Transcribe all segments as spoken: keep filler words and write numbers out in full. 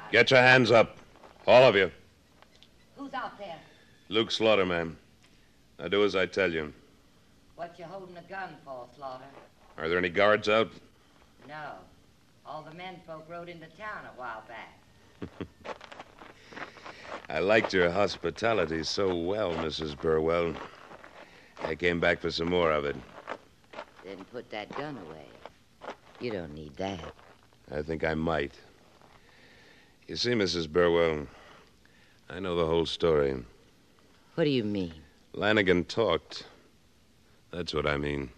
Get your hands up. All of you. Who's out there? Luke Slaughter, ma'am. Now do as I tell you. What you holding a gun for, Slaughter? Are there any guards out? No. All the menfolk rode into town a while back. I liked your hospitality so well, Missus Burwell. I came back for some more of it. Then put that gun away. You don't need that. I think I might. You see, Missus Burwell, I know the whole story. What do you mean? Lanigan talked. That's what I mean.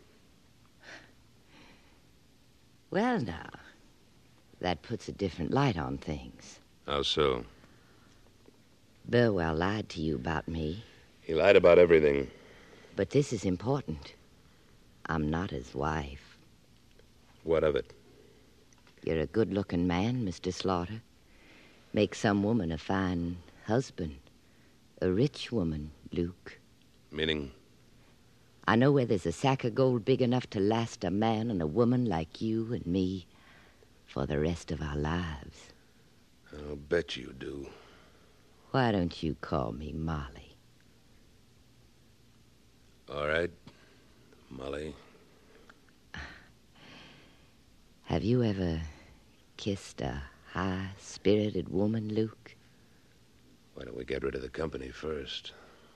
Well, now, that puts a different light on things. How so? Burwell lied to you about me. He lied about everything. But this is important. I'm not his wife. What of it? You're a good-looking man, Mister Slaughter. Make some woman a fine husband. A rich woman, Luke. Meaning? I know where there's a sack of gold big enough to last a man and a woman like you and me for the rest of our lives. I'll bet you do. Why don't you call me Molly? All right, Molly. Have you ever kissed a high-spirited woman, Luke? Why don't we get rid of the company first?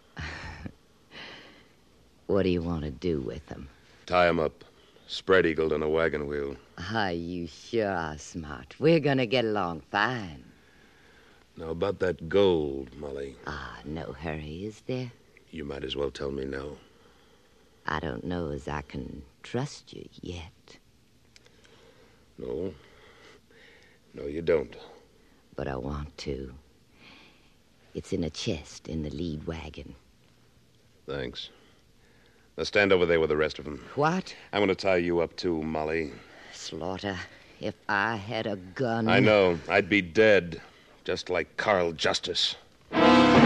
What do you want to do with them? Tie 'em up. Spread-eagled on a wagon wheel. Ah, you sure are smart. We're going to get along fine. Now, about that gold, Molly. Ah, no hurry, is there? You might as well tell me now. I don't know as I can trust you yet. No. No, you don't. But I want to. It's in a chest in the lead wagon. Thanks. Now stand over there with the rest of them. What? I'm going to tie you up, too, Molly. Slaughter, if I had a gun... I know. I'd be dead, just like Carl Justice.